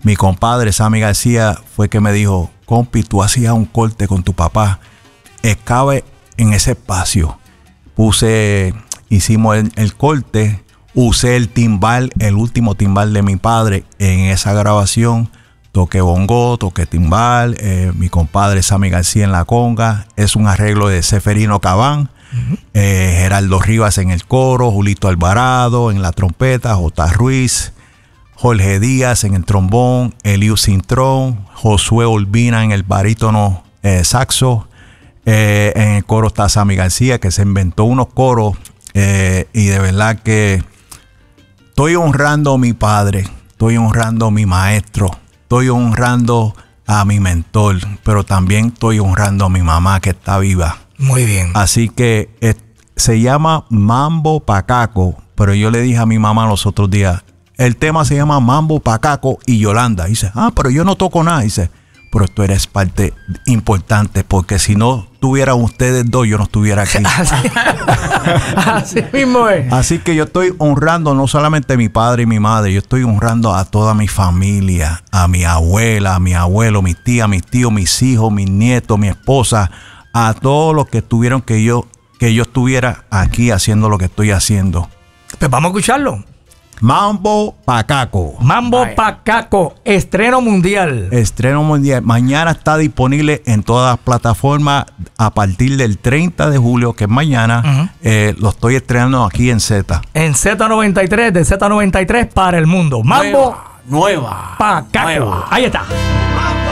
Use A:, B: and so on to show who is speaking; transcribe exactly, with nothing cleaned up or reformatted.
A: Mi compadre Sammy García fue que me dijo, compi, tú hacías un corte con tu papá, escabe en ese espacio. Puse, hicimos el, el corte, usé el timbal, el último timbal de mi padre en esa grabación. Toqué bongo, toqué timbal, eh, mi compadre Sammy García en la conga. Es un arreglo de Seferino Cabán, uh-huh. eh, Geraldo Rivas en el coro, Julito Alvarado en la trompeta, J. Ruiz, Jorge Díaz en el trombón, Eliu Cintrón, Josué Urbina en el barítono eh, saxo. Eh, en el coro está Sammy García, que se inventó unos coros eh, y de verdad que estoy honrando a mi padre, estoy honrando a mi maestro. Estoy honrando a mi mentor, pero también estoy honrando a mi mamá que está viva.
B: Muy bien.
A: Así que eh, se llama Mambo Pacaco, pero yo le dije a mi mamá los otros días, el tema se llama Mambo Pacaco y Yolanda. Dice, ah, pero yo no toco nada. Dice, pero tú eres parte importante, porque si no tuvieran ustedes dos, yo no estuviera aquí.
B: Así, así mismo es.
A: Así que yo estoy honrando no solamente a mi padre y mi madre, yo estoy honrando a toda mi familia, a mi abuela, a mi abuelo, mis tías, mis tíos, mis hijos, mis nietos, mi esposa, a todos los que tuvieron que yo, que yo estuviera aquí haciendo lo que estoy haciendo.
B: Pues vamos a escucharlo.
A: Mambo Pacaco.
B: Mambo Ay. Pacaco, estreno mundial.
A: Estreno mundial. Mañana está disponible en todas las plataformas a partir del treinta de julio, que es mañana. Uh-huh. eh, lo estoy estrenando aquí en Z.
B: En Z noventa y tres, de Z noventa y tres para el mundo. Mambo
C: Nueva. nueva
B: Pacaco.
C: Nueva.
B: Ahí está.